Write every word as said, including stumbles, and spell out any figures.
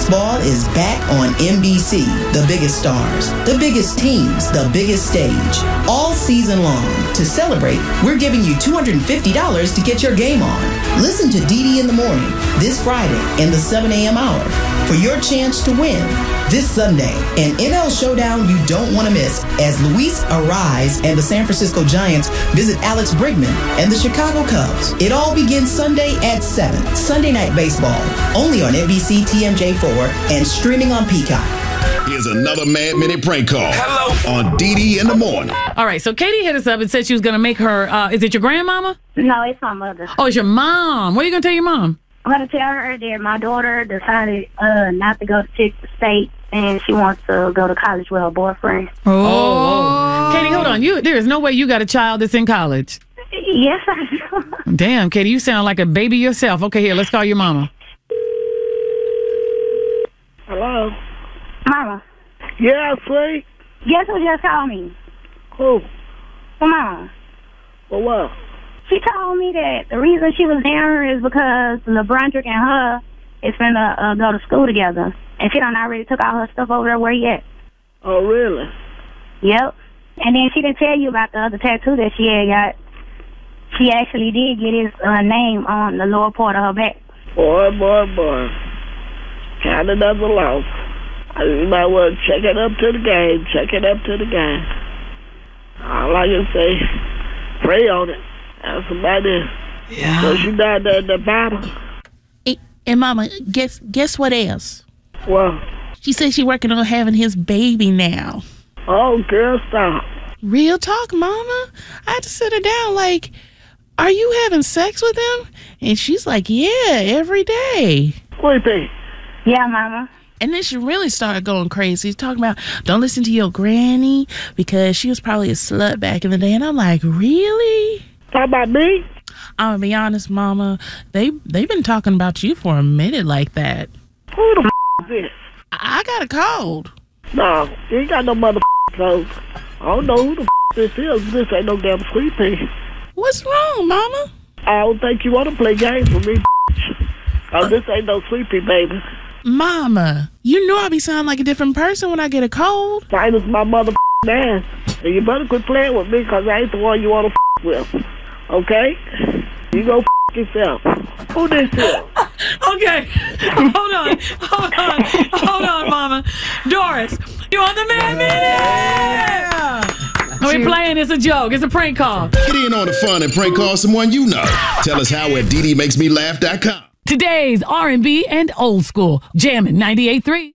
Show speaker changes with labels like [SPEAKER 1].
[SPEAKER 1] Baseball is back on N B C. The biggest stars, the biggest teams, the biggest stage. All season long. To celebrate, we're giving you two hundred fifty dollars to get your game on. Listen to Dee Dee in the Morning this Friday in the seven a.m. hour for your chance to win. This Sunday, an N L showdown you don't want to miss as Luis Arraez and the San Francisco Giants visit Alex Bregman and the Chicago Cubs. It all begins Sunday at seven. Sunday Night Baseball, only on N B C T M J four and streaming on Peacock.
[SPEAKER 2] Here's another Mad Minute prank call. Hello. On Dee Dee in the Morning.
[SPEAKER 3] All right, so Katie hit us up and said she was going to make her, uh, is it your grandmama?
[SPEAKER 4] No, it's my mother.
[SPEAKER 3] Oh, it's your mom. What are you going to tell your mom?
[SPEAKER 4] I'm going to tell her that my daughter decided uh, not to go to Texas State and she wants to go to college with her boyfriend.
[SPEAKER 3] Oh. oh. Katie, hold on. You, there is no way you got a child that's in college.
[SPEAKER 4] Yes, I do.
[SPEAKER 3] Damn, Katie, you sound like a baby yourself. Okay, here, let's call your mama.
[SPEAKER 5] Hello?
[SPEAKER 4] Mama.
[SPEAKER 5] Yeah, sweet.
[SPEAKER 4] Guess who just called me?
[SPEAKER 5] Who?
[SPEAKER 4] My mama.
[SPEAKER 5] For what?
[SPEAKER 4] She told me that the reason she was there is because LeBron and her is finna uh, go to school together. And she done already took all her stuff over there where he at.
[SPEAKER 5] Oh, really?
[SPEAKER 4] Yep. And then she didn't tell you about the other tattoo that she had got. She actually did get his uh, name on the lower part of her back.
[SPEAKER 5] Boy, boy, boy. Kind of another loss. You might well check it up to the game. Check it up to the game. All I can say, pray on it. That's about it.
[SPEAKER 3] Yeah.
[SPEAKER 5] So she died there in the battle.
[SPEAKER 6] And, and Mama, guess guess what else?
[SPEAKER 5] Well,
[SPEAKER 6] she said she working on having his baby now.
[SPEAKER 5] Oh, girl, stop.
[SPEAKER 6] Real talk, Mama. I had to sit her down like, are you having sex with him? And she's like, yeah, every day.
[SPEAKER 5] Sleepy.
[SPEAKER 4] Yeah, Mama.
[SPEAKER 6] And then she really started going crazy, talking about, don't listen to your granny because she was probably a slut back in the day. And I'm like, really?
[SPEAKER 5] Talk about me?
[SPEAKER 6] I'm going to be honest, Mama. They, they've been talking about you for a minute like that.
[SPEAKER 5] Who the f*** is this?
[SPEAKER 6] I got a cold.
[SPEAKER 5] No, you ain't got no mother f*** cold. I don't know who the f*** this is. This ain't no damn sweet pea.
[SPEAKER 6] What's wrong, Mama?
[SPEAKER 5] I don't think you want to play games with me, oh, this ain't no sweet pea, baby.
[SPEAKER 6] Mama, you know I be sounding like a different person when I get a cold.
[SPEAKER 5] Fine as my mother ass. And you better quit playing with me because I ain't the one you want to f with. Okay? You go f yourself. Who this is?
[SPEAKER 3] Okay. Hold on. Hold on. Hold on, Mama. Doris, you on the Mad Minute? Yeah. We're playing. It's a joke. It's a prank call.
[SPEAKER 2] Get in on the fun and prank call someone you know. Tell us how at Dee Dee Makes Me Laugh dot com.
[SPEAKER 3] Today's R and B and old school. Jammin' ninety-eight point three.